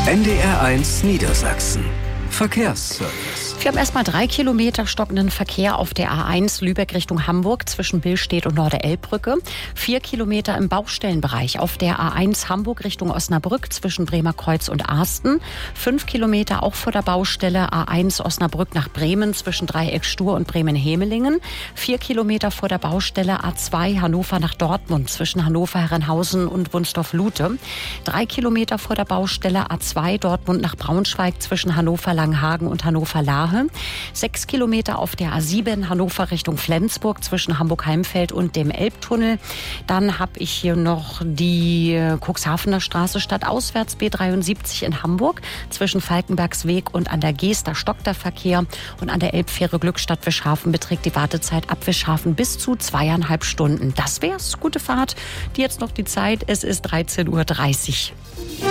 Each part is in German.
NDR1 Niedersachsen. Verkehrsservice. Wir haben erstmal 3 Kilometer stockenden Verkehr auf der A1 Lübeck Richtung Hamburg zwischen Billstedt und Norderelbbrücke. 4 Kilometer im Baustellenbereich auf der A1 Hamburg Richtung Osnabrück zwischen Bremerkreuz und Arsten. 5 Kilometer auch vor der Baustelle A1 Osnabrück nach Bremen zwischen Dreieck Stur und Bremen-Hemelingen. 4 Kilometer vor der Baustelle A2 Hannover nach Dortmund zwischen Hannover-Herrenhausen und Wunsdorf-Lute. 3 Kilometer vor der Baustelle A2 Dortmund nach Braunschweig zwischen Hannover-Langenhagen und Hannover-Lahe. 6 Kilometer auf der A7 Hannover Richtung Flensburg zwischen Hamburg-Heimfeld und dem Elbtunnel. Dann habe ich hier noch die Cuxhavener Straße stadtauswärts B73 in Hamburg. Zwischen Falkenbergsweg und an der Geester stockt der Verkehr. Und an der Elbfähre Glückstadt-Wischhafen beträgt die Wartezeit ab Wischhafen bis zu 2,5 Stunden. Das wär's. Gute Fahrt. Jetzt noch die Zeit. Es ist 13:30 Uhr.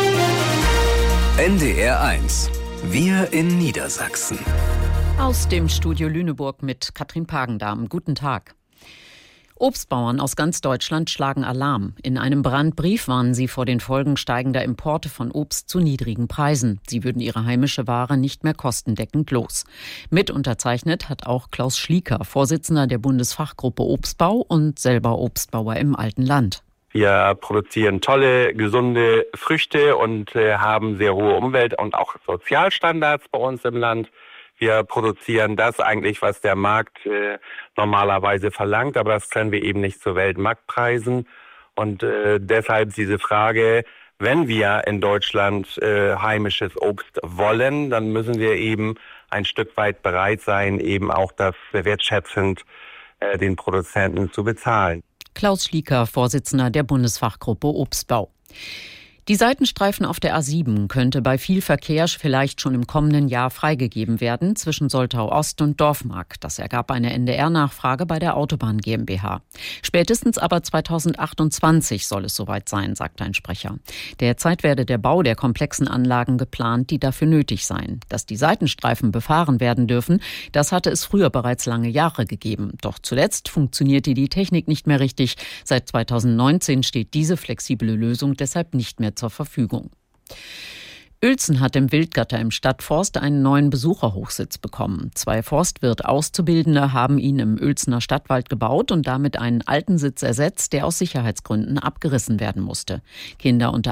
NDR1. Wir in Niedersachsen. Aus dem Studio Lüneburg mit Katrin Pagendam. Guten Tag. Obstbauern aus ganz Deutschland schlagen Alarm. In einem Brandbrief warnen sie vor den Folgen steigender Importe von Obst zu niedrigen Preisen. Sie würden ihre heimische Ware nicht mehr kostendeckend los. Mit unterzeichnet hat auch Klaus Schlieker, Vorsitzender der Bundesfachgruppe Obstbau und selber Obstbauer im alten Land. Wir produzieren tolle, gesunde Früchte und haben sehr hohe Umwelt- und auch Sozialstandards bei uns im Land. Wir produzieren das eigentlich, was der Markt normalerweise verlangt, aber das können wir eben nicht zu Weltmarktpreisen. Und deshalb diese Frage, wenn wir in Deutschland heimisches Obst wollen, dann müssen wir eben ein Stück weit bereit sein, eben auch das wertschätzend den Produzenten zu bezahlen. Klaus Schlieker, Vorsitzender der Bundesfachgruppe Obstbau. Die Seitenstreifen auf der A7 könnte bei viel Verkehr vielleicht schon im kommenden Jahr freigegeben werden zwischen Soltau-Ost und Dorfmark. Das ergab eine NDR-Nachfrage bei der Autobahn GmbH. Spätestens aber 2028 soll es soweit sein, sagt ein Sprecher. Derzeit werde der Bau der komplexen Anlagen geplant, die dafür nötig seien. Dass die Seitenstreifen befahren werden dürfen, das hatte es früher bereits lange Jahre gegeben. Doch zuletzt funktionierte die Technik nicht mehr richtig. Seit 2019 steht diese flexible Lösung deshalb nicht mehr zur Verfügung. Uelzen hat im Wildgatter im Stadtforst einen neuen Besucherhochsitz bekommen. 2 Forstwirt-Auszubildende haben ihn im Uelzener Stadtwald gebaut und damit einen alten Sitz ersetzt, der aus Sicherheitsgründen abgerissen werden musste. Kinder unter